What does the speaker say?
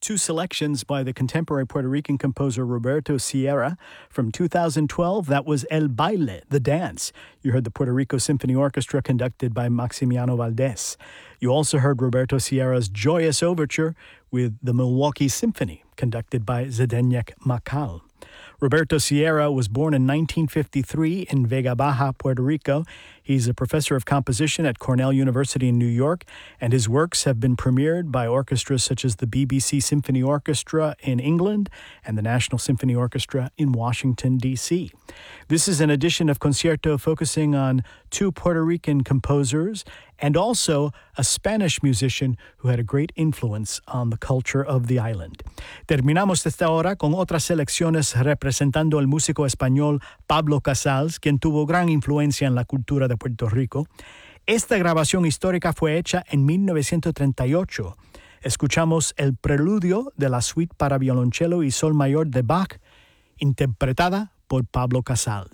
Two selections by the contemporary Puerto Rican composer Roberto Sierra. From 2012, that was El Baile, The Dance. You heard the Puerto Rico Symphony Orchestra conducted by Maximiano Valdés. You also heard Roberto Sierra's Joyous Overture with the Milwaukee Symphony, conducted by Zdeněk Makal. Roberto Sierra was born in 1953 in Vega Baja, Puerto Rico. He's a professor of composition at Cornell University in New York, and his works have been premiered by orchestras such as the BBC Symphony Orchestra in England and the National Symphony Orchestra in Washington, D.C. This is an edition of Concierto focusing on two Puerto Rican composers and also a Spanish musician who had a great influence on the culture of the island. Terminamos esta hora con otras selecciones representando al músico español Pablo Casals, quien tuvo gran influencia en la cultura de Puerto Rico. Esta grabación histórica fue hecha en 1938. Escuchamos el preludio de la suite para violonchelo y sol mayor de Bach, interpretada por Pablo Casals.